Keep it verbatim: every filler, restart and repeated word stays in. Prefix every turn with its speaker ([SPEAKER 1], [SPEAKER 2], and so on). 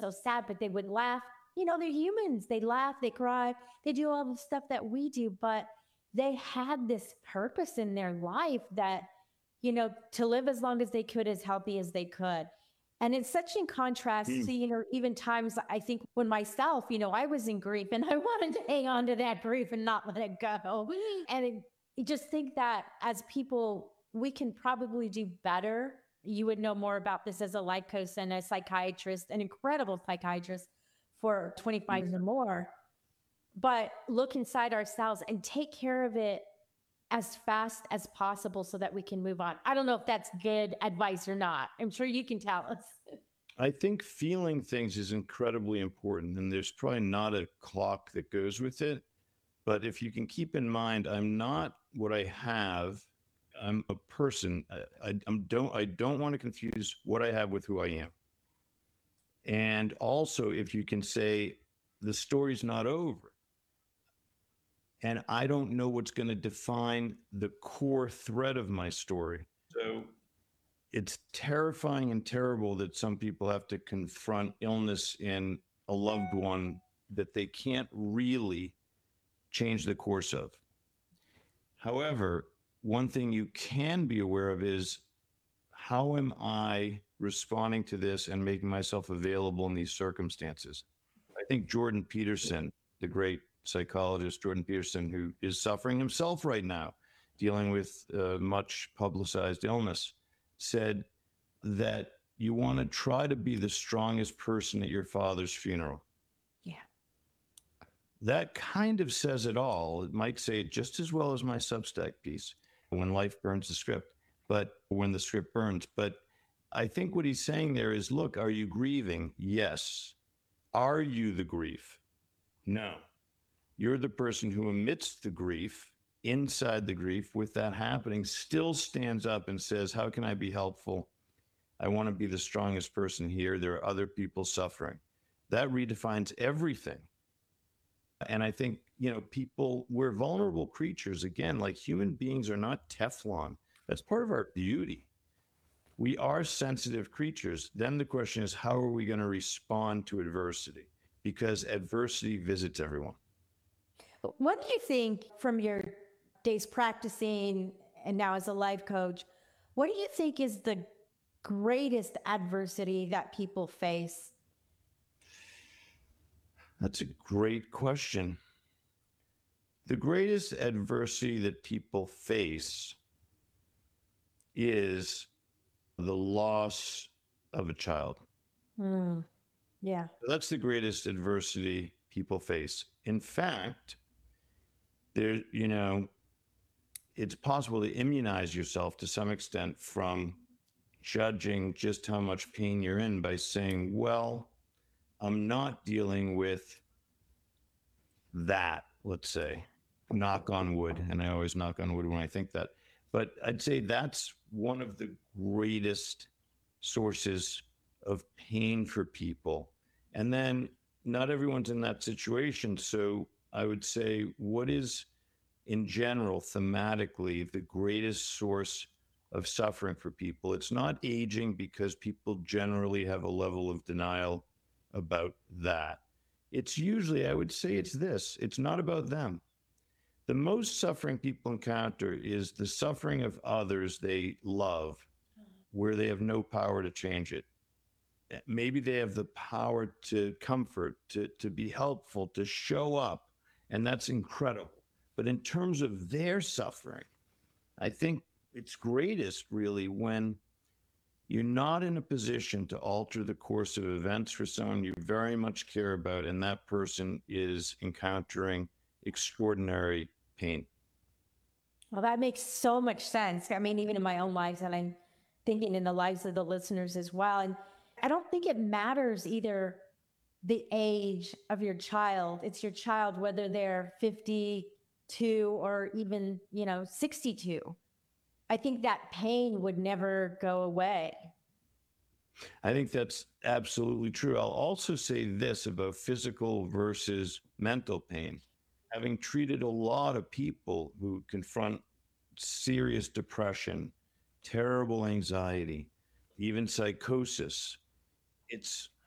[SPEAKER 1] so sad, but they would laugh. You know, they're humans. They laugh, they cry, they do all the stuff that we do, but they had this purpose in their life that, you know, to live as long as they could, as healthy as they could. And it's such in contrast
[SPEAKER 2] Mm.
[SPEAKER 1] to, you know, even times I think when myself, you know, I was in grief and I wanted to hang on to that grief and not let it go. And it, you just think that as people, we can probably do better. You would know more about this as a life coach and a psychiatrist, an incredible psychiatrist for twenty-five years or more. But look inside ourselves and take care of it as fast as possible so that we can move on. I don't know if that's good advice or not. I'm sure you can tell us.
[SPEAKER 2] I think feeling things is incredibly important, and there's probably not a clock that goes with it. But if you can keep in mind, I'm not what I have. I'm a person. I, I I'm don't I don't want to confuse what I have with who I am. And also, if you can say the story's not over, and I don't know what's going to define the core thread of my story. So it's terrifying and terrible that some people have to confront illness in a loved one that they can't really change the course of. However, one thing you can be aware of is, how am I responding to this and making myself available in these circumstances? I think Jordan Peterson, the great psychologist Jordan Peterson, who is suffering himself right now, dealing with uh, much publicized illness, said that you want to try to be the strongest person at your father's funeral.
[SPEAKER 1] Yeah.
[SPEAKER 2] That kind of says it all. It might say it just as well as my Substack piece, When Life Burns the Script, but when the script burns. But I think what he's saying there is, look, are you grieving? Yes. Are you the grief? No. You're the person who, amidst the grief, inside the grief, with that happening, still stands up and says, how can I be helpful? I want to be the strongest person here. There are other people suffering. That redefines everything. And I think, you know, people, we're vulnerable creatures. Again, like, human beings are not Teflon. That's part of our beauty. We are sensitive creatures. Then the question is, how are we going to respond to adversity? Because adversity visits everyone.
[SPEAKER 1] What do you think, from your days practicing and now as a life coach, what do you think is the greatest adversity that people face?
[SPEAKER 2] That's a great question. The greatest adversity that people face is the loss of a child.
[SPEAKER 1] Mm, yeah.
[SPEAKER 2] That's the greatest adversity people face. In fact, there, you know, it's possible to immunize yourself to some extent from judging just how much pain you're in by saying, well, I'm not dealing with that, let's say, knock on wood. And I always knock on wood when I think that. But I'd say that's one of the greatest sources of pain for people. And then not everyone's in that situation. So I would say, what is, in general, thematically, the greatest source of suffering for people? It's not aging, because people generally have a level of denial about that. It's usually, I would say it's this, it's not about them. The most suffering people encounter is the suffering of others they love, where they have no power to change it. Maybe they have the power to comfort, to, to be helpful, to show up, and that's incredible. But in terms of their suffering, I think it's greatest really when you're not in a position to alter the course of events for someone you very much care about, and that person is encountering extraordinary pain.
[SPEAKER 1] Well, that makes so much sense. I mean, even in my own lives, and I'm thinking in the lives of the listeners as well. And I don't think it matters either the age of your child. It's your child, whether they're fifty-two or even, you know, sixty-two. I think that pain would never go away.
[SPEAKER 2] I think that's absolutely true. I'll also say this about physical versus mental pain. Having treated a lot of people who confront serious depression, terrible anxiety, even psychosis, it's